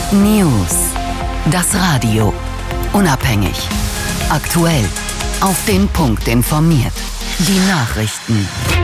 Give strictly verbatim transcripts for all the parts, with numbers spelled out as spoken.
News. Das Radio. Unabhängig. Aktuell. Auf den Punkt informiert. Die Nachrichten.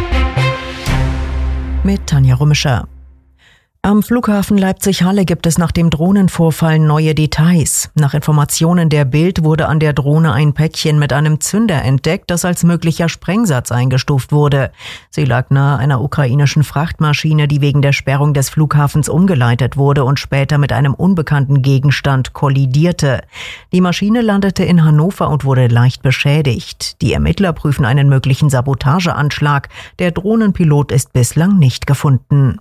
Mit Tanja Rummischer. Am Flughafen Leipzig-Halle gibt es nach dem Drohnenvorfall neue Details. Nach Informationen der Bild wurde an der Drohne ein Päckchen mit einem Zünder entdeckt, das als möglicher Sprengsatz eingestuft wurde. Sie lag nahe einer ukrainischen Frachtmaschine, die wegen der Sperrung des Flughafens umgeleitet wurde und später mit einem unbekannten Gegenstand kollidierte. Die Maschine landete in Hannover und wurde leicht beschädigt. Die Ermittler prüfen einen möglichen Sabotageanschlag. Der Drohnenpilot ist bislang nicht gefunden.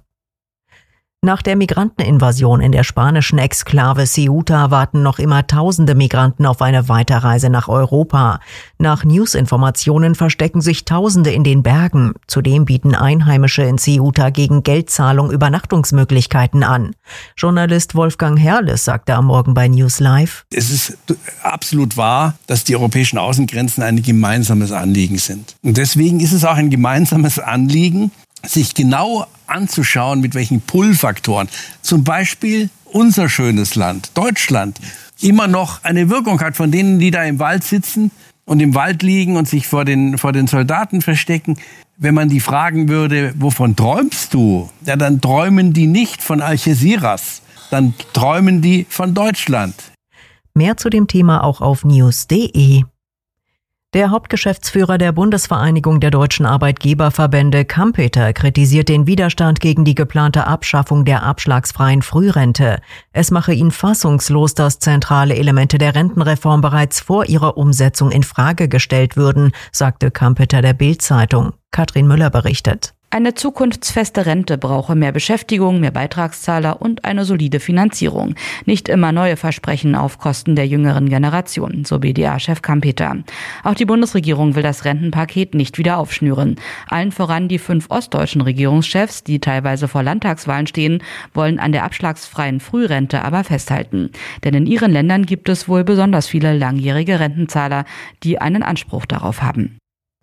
Nach der Migranteninvasion in der spanischen Exklave Ceuta warten noch immer tausende Migranten auf eine Weiterreise nach Europa. Nach News-Informationen verstecken sich Tausende in den Bergen. Zudem bieten Einheimische in Ceuta gegen Geldzahlung Übernachtungsmöglichkeiten an. Journalist Wolfgang Herrles sagte am Morgen bei News Live: Es ist absolut wahr, dass die europäischen Außengrenzen ein gemeinsames Anliegen sind. Und deswegen ist es auch ein gemeinsames Anliegen, sich genau anzuschauen, mit welchen Pull-Faktoren zum Beispiel unser schönes Land, Deutschland, immer noch eine Wirkung hat von denen, die da im Wald sitzen und im Wald liegen und sich vor den, vor den Soldaten verstecken. Wenn man die fragen würde, wovon träumst du? Ja, dann träumen die nicht von Algeciras, dann träumen die von Deutschland. Mehr zu dem Thema auch auf news punkt de. Der Hauptgeschäftsführer der Bundesvereinigung der deutschen Arbeitgeberverbände, Kampeter, kritisiert den Widerstand gegen die geplante Abschaffung der abschlagsfreien Frührente. Es mache ihn fassungslos, dass zentrale Elemente der Rentenreform bereits vor ihrer Umsetzung in Frage gestellt würden, sagte Kampeter der Bild-Zeitung. Katrin Müller berichtet. Eine zukunftsfeste Rente brauche mehr Beschäftigung, mehr Beitragszahler und eine solide Finanzierung. Nicht immer neue Versprechen auf Kosten der jüngeren Generation, so B D A-Chef Kampeter. Auch die Bundesregierung will das Rentenpaket nicht wieder aufschnüren. Allen voran die fünf ostdeutschen Regierungschefs, die teilweise vor Landtagswahlen stehen, wollen an der abschlagsfreien Frührente aber festhalten. Denn in ihren Ländern gibt es wohl besonders viele langjährige Rentenzahler, die einen Anspruch darauf haben.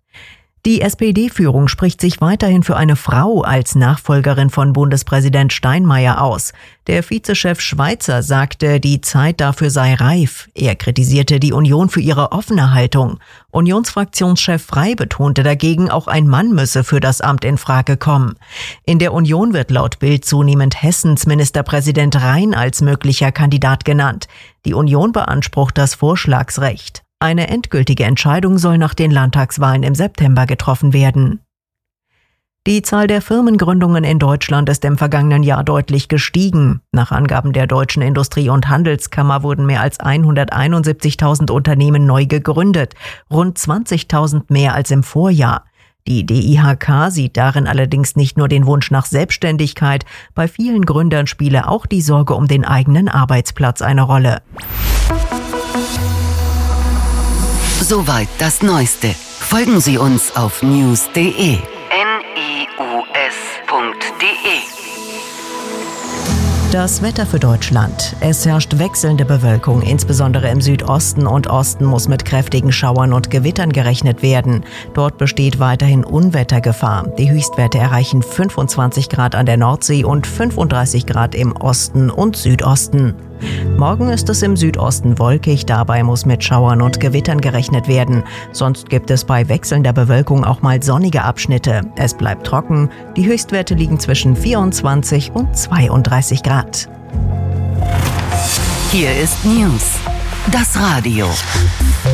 Die S P D-Führung spricht sich weiterhin für eine Frau als Nachfolgerin von Bundespräsident Steinmeier aus. Der Vizechef Schweizer sagte, die Zeit dafür sei reif. Er kritisierte die Union für ihre offene Haltung. Unionsfraktionschef Frey betonte dagegen, auch ein Mann müsse für das Amt in Frage kommen. In der Union wird laut Bild zunehmend Hessens Ministerpräsident Rhein als möglicher Kandidat genannt. Die Union beansprucht das Vorschlagsrecht. Eine endgültige Entscheidung soll nach den Landtagswahlen im September getroffen werden. Die Zahl der Firmengründungen in Deutschland ist im vergangenen Jahr deutlich gestiegen. Nach Angaben der Deutschen Industrie- und Handelskammer wurden mehr als hunderteinundsiebzigtausend Unternehmen neu gegründet, rund zwanzigtausend mehr als im Vorjahr. Die D I H K sieht darin allerdings nicht nur den Wunsch nach Selbstständigkeit, bei vielen Gründern spiele auch die Sorge um den eigenen Arbeitsplatz eine Rolle. Soweit das Neueste. Folgen Sie uns auf news punkt de. N I U S punkt de. Das Wetter für Deutschland. Es herrscht wechselnde Bewölkung, insbesondere im Südosten und Osten muss mit kräftigen Schauern und Gewittern gerechnet werden. Dort besteht weiterhin Unwettergefahr. Die Höchstwerte erreichen fünfundzwanzig Grad an der Nordsee und fünfunddreißig Grad im Osten und Südosten. Morgen ist es im Südosten wolkig, dabei muss mit Schauern und Gewittern gerechnet werden. Sonst gibt es bei wechselnder Bewölkung auch mal sonnige Abschnitte. Es bleibt trocken, die Höchstwerte liegen zwischen vierundzwanzig und zweiunddreißig Grad. Hier ist News, das Radio.